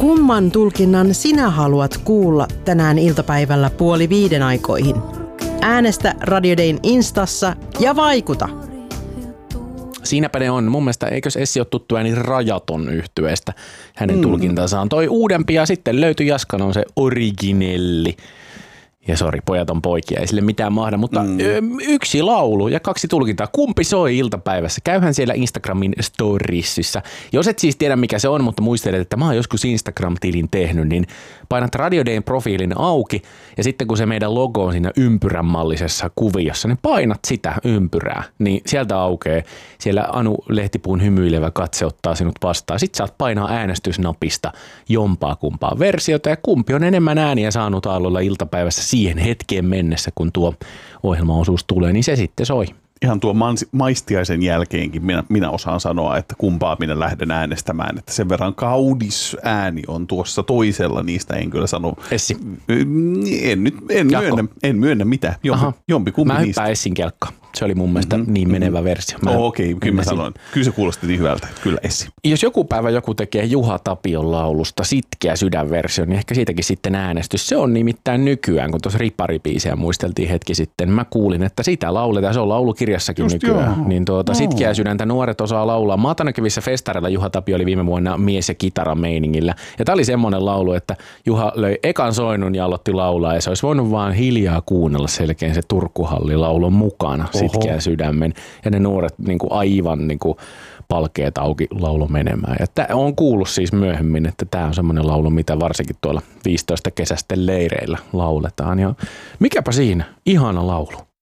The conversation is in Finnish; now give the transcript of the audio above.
Kumman tulkinnan sinä haluat kuulla tänään iltapäivällä 4:30 aikoihin? Äänestä Radio Dayn Instassa ja vaikuta! Siinäpä ne on. Mun mielestä eikös Essi ole tuttu ääni Rajaton -yhtyeestä. Hänen tulkintansa on toi uudempi ja sitten löytyi Jaskan on se originelli. Ja sori, pojat on poikia, ei sille mitään mahda, mutta yksi laulu ja 2 tulkintaa. Kumpi soi iltapäivässä? Käyhän siellä Instagramin storiesissa. Jos et siis tiedä mikä se on, mutta muistelet, että mä oon joskus Instagram-tilin tehnyt, niin painat Radio Dayn profiilin auki ja sitten kun se meidän logo on siinä ympyrän mallisessa kuviossa, niin painat sitä ympyrää, niin sieltä aukeaa. Siellä Anu Lehtipuun hymyilevä katse ottaa sinut vastaan. Sitten saat painaa äänestysnapista jompaa kumpaa versiota ja kumpi on enemmän ääniä saanut aallolla iltapäivässä siihen hetkeen mennessä, kun tuo ohjelmaosuus tulee, niin se sitten soi. Ihan tuo maistiaisen jälkeenkin minä osaan sanoa, että kumpaa minä lähden äänestämään, että sen verran kaudis ääni on tuossa toisella, niistä en kyllä sano. Essi. En myönnä mitä, jompikumpi niistä. Mä hyppään niistä. Essin kelkkaan. Se oli mun mielestä niin menevä versio. Okei, kyllä mä sanoin. Kyllä se kuulosti niin hyvältä. Kyllä Essi. Jos joku päivä joku tekee Juha Tapion laulusta Sitkeä sydänversio, niin ehkä siitäkin sitten äänestys. Se on nimittäin nykyään, kun tuossa Riparibiisiä muisteltiin hetki sitten. Mä kuulin, että sitä lauletaan. Se on laulukirjassakin just nykyään. Joo. Niin Sitkeä sydäntä nuoret osaa laulaa. Maatanäkyvissä festareilla Juha Tapio oli viime vuonna mies- ja kitarameiningillä. Ja tää oli semmoinen laulu, että Juha löi ekan soinun ja aloitti laulaa. Ja se olisi voinut vaan hiljaa kuunnella selkeän se Turkuhalli-laulun mukana. Sitkeä sydämen ja ne nuoret niinku aivan niinku palkeet auki laulo menemään. Ja tää on kuullut siis myöhemmin, että tämä on semmoinen laulu, mitä varsinkin tuolla 15 kesästen leireillä lauletaan. Ja mikäpä siinä? Ihana laulu.